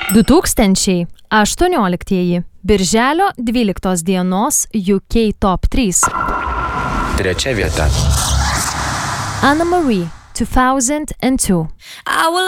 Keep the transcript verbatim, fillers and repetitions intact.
du tūkstančiai aštuonioliktieji. Birželio dvyliktos dienos U K Top trys. Trečia vieta. Anna Marie, two thousand two. I will